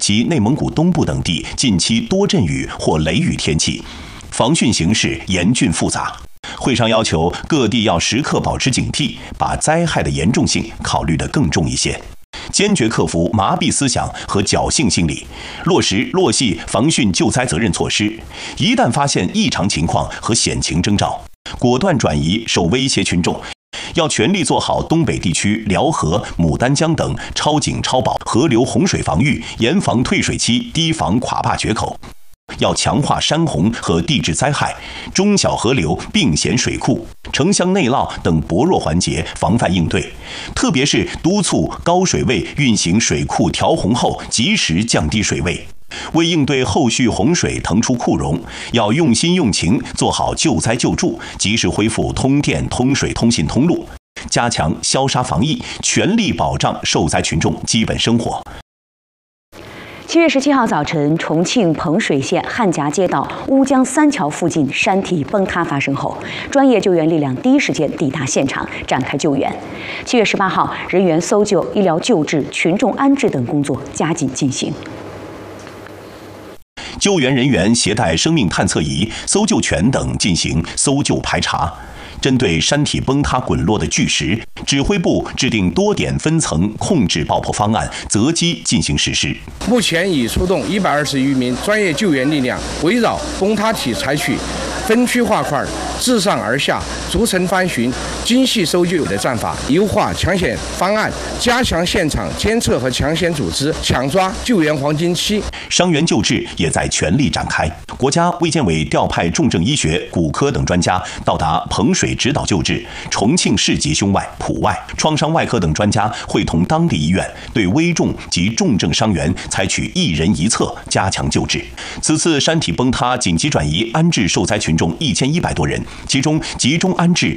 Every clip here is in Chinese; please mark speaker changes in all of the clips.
Speaker 1: 及内蒙古东部等地近期多阵雨或雷雨天气，防汛形势严峻复杂。会上要求各地要时刻保持警惕，把灾害的严重性考虑得更重一些，坚决克服麻痹思想和侥幸心理，落实落细防汛救灾责任措施。一旦发现异常情况和险情征兆，果断转移受威胁群众。要全力做好东北地区辽河、牡丹江等超警超保河流洪水防御，严防退水期，堤防垮坝决口。要强化山洪和地质灾害、中小河流并险水库、城乡内涝等薄弱环节防范应对，特别是督促高水位运行水库调洪后及时降低水位。为应对后续洪水腾出库容，要用心用情做好救灾救助，及时恢复通电、通水、通信通路，加强消杀防疫，全力保障受灾群众基本生活。
Speaker 2: 7月17号早晨，重庆彭水县汉夹街道乌江三桥附近山体崩塌发生后，专业救援力量第一时间抵达现场展开救援。7月18号，人员搜救、医疗救治、群众安置等工作加紧进行。
Speaker 1: 救援人员携带生命探测仪、搜救犬等进行搜救排查。针对山体崩塌滚落的巨石，指挥部制定多点分层控制爆破方案，择机进行实施。
Speaker 3: 目前已出动120余名专业救援力量，围绕崩塌体采取分区划块、自上而下、逐层翻寻、精细搜救的战法，优化抢险方案，加强现场监测和抢险组织，抢抓救援黄金期。
Speaker 1: 伤员救治也在全力展开。国家卫健委调派重症医学、骨科等专家到达彭水指导救治，重庆市级胸外、普外、创伤外科等专家会同当地医院对危重及重症伤员采取一人一策，加强救治。此次山体崩塌紧急转移安置受灾群众1100多人，其中集中安置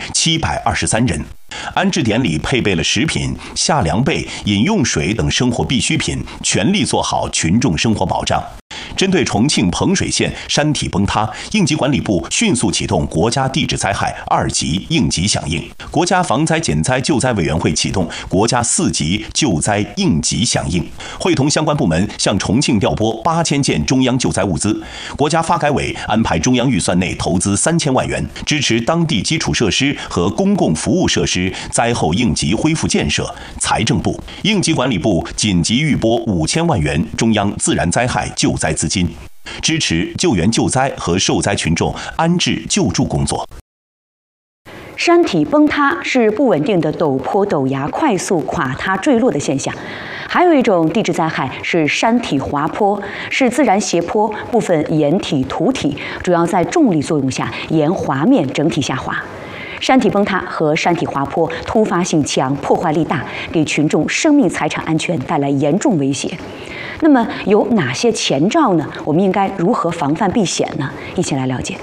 Speaker 1: 723人。安置点里配备了食品、夏凉被、饮用水等生活必需品，全力做好群众生活保障。针对重庆彭水县山体崩塌，应急管理部迅速启动国家地质灾害2级应急响应，国家防灾减灾救灾委员会启动国家4级救灾应急响应，会同相关部门向重庆调拨8000件中央救灾物资。国家发改委安排中央预算内投资3000万元，支持当地基础设施和公共服务设施灾后应急恢复建设。财政部、应急管理部紧急预拨5000万元中央自然灾害救灾资金，支持救援救灾和受灾群众安置救助工作。
Speaker 2: 山体崩塌是不稳定的陡坡陡崖快速垮塌坠落的现象，还有一种地质灾害是山体滑坡，是自然斜坡部分岩体土体主要在重力作用下沿滑面整体下滑。山体崩塌和山体滑坡突发性强、破坏力大，给群众生命财产安全带来严重威胁。那么有哪些前兆呢？我们应该如何防范避险呢？一起来了解。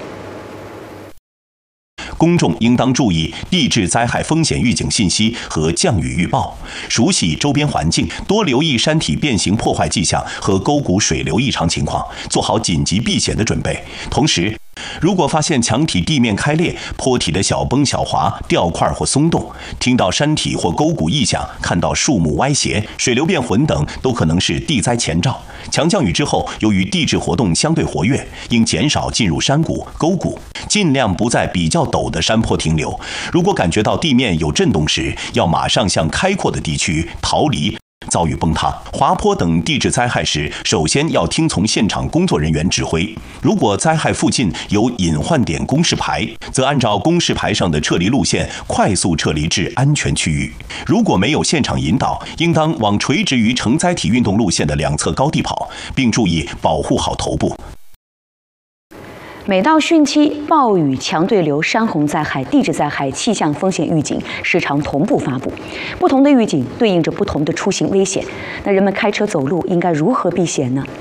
Speaker 1: 公众应当注意地质灾害风险预警信息和降雨预报，熟悉周边环境，多留意山体变形破坏迹象和沟谷水流异常情况，做好紧急避险的准备。同时，如果发现墙体地面开裂、坡体的小崩小滑、掉块或松动，听到山体或沟谷异响，看到树木歪斜、水流变浑等，都可能是地灾前兆。强降雨之后，由于地质活动相对活跃，应减少进入山谷、沟谷，尽量不在比较陡的山坡停留。如果感觉到地面有震动时，要马上向开阔的地区逃离。遭遇崩塌、滑坡等地质灾害时，首先要听从现场工作人员指挥。如果灾害附近有隐患点公示牌，则按照公示牌上的撤离路线快速撤离至安全区域。如果没有现场引导，应当往垂直于承载体运动路线的两侧高地跑，并注意保护好头部。
Speaker 2: 每到汛期，暴雨、强对流、山洪灾害、地质灾害气象风险预警时常同步发布，不同的预警对应着不同的出行危险。那人们开车走路应该如何避险呢？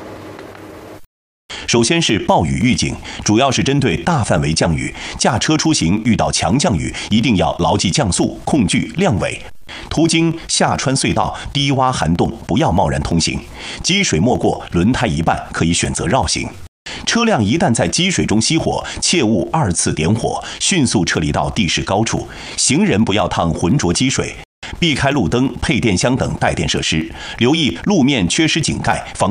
Speaker 1: 首先是暴雨预警，主要是针对大范围降雨，驾车出行遇到强降雨，一定要牢记降速、控距、亮尾。途经下穿隧道、低洼涵洞，不要贸然通行。积水没过，轮胎一半，可以选择绕行。车辆一旦在积水中熄火，切勿2次点火，迅速撤离到地势高处。行人不要趟浑浊积水，避开路灯、配电箱等带电设施，留意路面缺失井盖，防